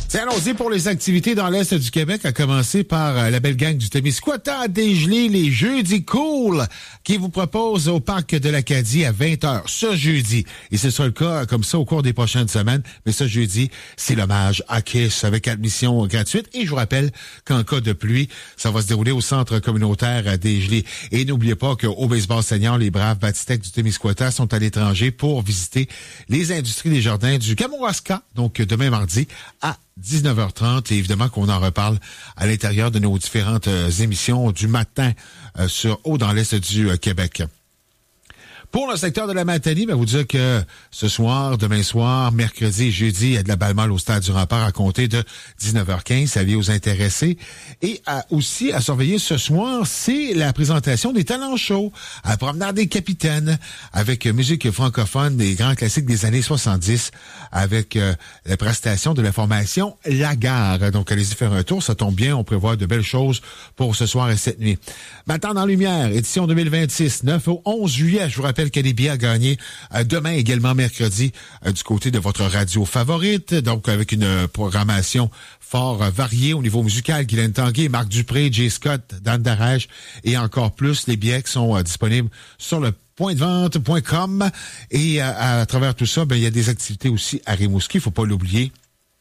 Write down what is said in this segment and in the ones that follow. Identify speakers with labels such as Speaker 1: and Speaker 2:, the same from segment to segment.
Speaker 1: C'est annoncé pour les activités dans l'Est du Québec, à commencer par la belle gang du Témiscouata à dégeler les jeudis cool qui vous propose au Parc de l'Acadie à 20h ce jeudi. Et ce sera le cas comme ça au cours des prochaines semaines. Mais ce jeudi, c'est l'hommage à Kiss avec admission gratuite. Et je vous rappelle qu'en cas de pluie, ça va se dérouler au centre communautaire à dégeler. Et n'oubliez pas qu'au baseball senior, les braves Batistec du Témiscouata sont à l'étranger pour visiter les industries des jardins du Kamouraska. Donc demain mardi à 19h30 et évidemment qu'on en reparle à l'intérieur de nos différentes émissions du matin sur Haut dans l'Est du Québec. Pour le secteur de la Matanie, vous dire que ce soir, demain soir, mercredi et jeudi, il y a de la balle molle au Stade du Rempart à compter de 19h15. Avis aux intéressés. Et aussi à surveiller ce soir, c'est la présentation des talents shows à Promenade des Capitaines avec musique francophone des grands classiques des années 70 avec la prestation de la formation La Gare. Donc, allez-y faire un tour. Ça tombe bien. On prévoit de belles choses pour ce soir et cette nuit. Matin dans Lumière, édition 2026, 9 au 11 juillet. Je vous rappelle qu'il y a des billets à gagner demain, également mercredi, du côté de votre radio favorite. Donc, avec une programmation fort variée au niveau musical. Guylaine Tanguay, Marc Dupré, Jay Scott, Dan Darèche et encore plus. Les billets qui sont disponibles sur le pointdevente.com. Et à travers tout ça, il y a des activités aussi à Rimouski. Il faut pas l'oublier.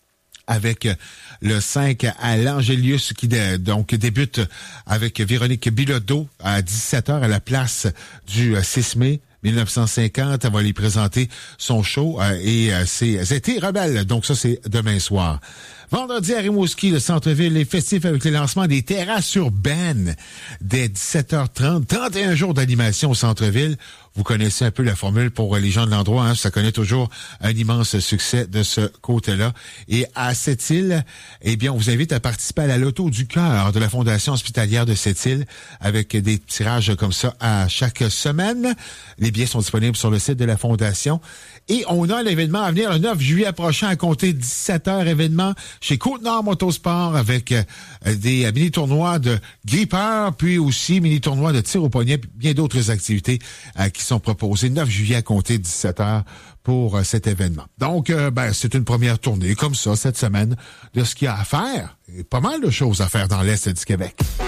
Speaker 1: Avec le 5 à l'Angélius qui donc débute avec Véronique Bilodeau à 17h à la place du 6 mai 1950. Elle va lui présenter son show et c'est Été Rebelle. Donc ça, c'est demain soir. Vendredi à Rimouski, le centre-ville est festif avec le lancement des terrasses urbaines dès 17h30. 31 jours d'animation au centre-ville. Vous connaissez un peu la formule pour les gens de l'endroit, hein? Ça connaît toujours un immense succès de ce côté-là. Et à Sept-Îles, on vous invite à participer à la Loto du cœur de la Fondation hospitalière de Sept-Îles avec des tirages comme ça à chaque semaine. Les billets sont disponibles sur le site de la Fondation. Et on a l'événement à venir le 9 juillet prochain à compter 17h, événement chez Côte-Nord Motosport avec des mini-tournois de gripper, puis aussi mini-tournois de tir au poignet, bien d'autres activités qui sont proposées 9 juillet à compter 17h pour cet événement. Donc, c'est une première tournée comme ça cette semaine de ce qu'il y a à faire. Et pas mal de choses à faire dans l'Est du Québec.